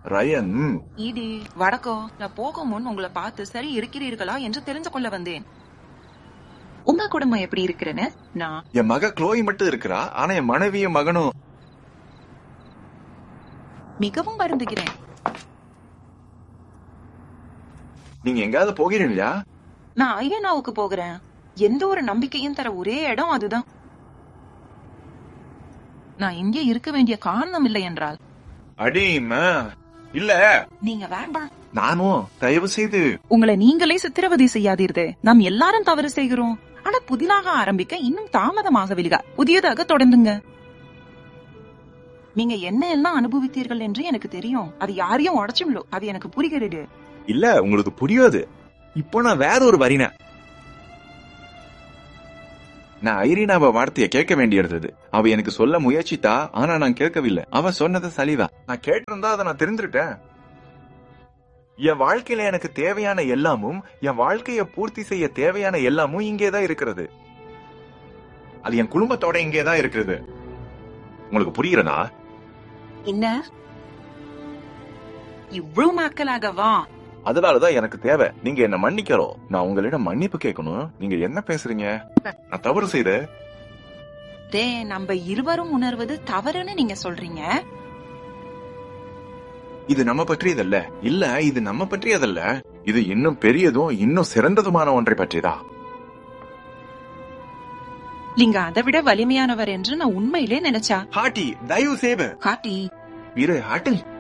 Ryan, ED வணக்கம். நான் போகும் முன் உங்களை பார்த்து சரி இருக்கிறீர்களா என்று தெரிந்து கொள்ள வந்தேன். உங்க குடும்பம் எப்படி இருக்கிறேன்னு நான் என் மக க்ளோயி மட்டும் இருக்கிறா. ஆனா என் மனைவியும் மகனும் மிகவும் வருந்துகிறேன். நீங்க எங்காவது போகிறீங்களா? நான் ஐயனாவுக்கு போகிறேன். எந்த ஒரு நம்பிக்கையும் தர ஒரே இடம் அதுதான். நான் இங்கே இருக்க வேண்டிய காரணம் இல்லை என்றால் அடிமா இல்ல. நீங்க வேண்டாம். நானும் தயவு செய்து உங்களை நீங்களே சித்திரவதை செய்யாதீர்கள். நாம் எல்லாரும் தவறு செய்கிறோம். ஆனா புதிதாக ஆரம்பிக்க இன்னும் தாமதமாகவில்லை. புதியதாக தொடர்ந்துங்க. நீங்க என்ன எல்லாம் அனுபவித்தீர்கள் என்று எனக்கு தெரியும். அது யாரையும் உடச்சும்லோ, அது எனக்கு புரிகிறது. இல்ல, உங்களுக்கு புரியாது. இப்போ நான் வேற ஒரு வரின. நான் ஐரீனாவ வார்த்தைய கேட்க வேண்டியிருந்தது. அவ எனக்கு சொல்ல முயற்சித்தா, ஆனா நான் கேட்கவில்லை. அவ சொன்னது சலிவா. நான் கேட்டிருந்தா அதை நான் தெரிஞ்சுட்டேன். என் வாழ்க்கையில எனக்கு தேவையான எல்லாமும், என் வாழ்க்கைய பூர்த்தி செய்ய தேவையான எல்லாமும் இங்கேதான் இருக்கிறது. அது என் குடும்பத்தோட இங்கேதான் இருக்கிறது. உங்களுக்கு புரியுறதா? என்ன இவ்வளவு மக்களாகவா? அதனாலதான் எனக்கு தேவை. நீங்க என்ன மன்னிக்கிறோம். நான் உங்களிடம் மன்னிப்பு கேட்கணும். நீங்க என்ன பேசுறீங்க? நான் தவறு செய்த நம்ம இருவரும் உணர்வது தவறுன்னு நீங்க சொல்றீங்க. இது நம்ம பற்றியதல்ல. இல்ல, இது நம்ம பற்றியதல்ல. இது இன்னும் பெரியதும் இன்னும் சிறந்ததுமான ஒன்றை பற்றியதா. நீங்க அதை விட வலிமையானவர் என்று நான் உண்மையிலே நினைச்சா. ஹாட்டி, தயவு செய்து காட்டி இரு. ஹாட்டி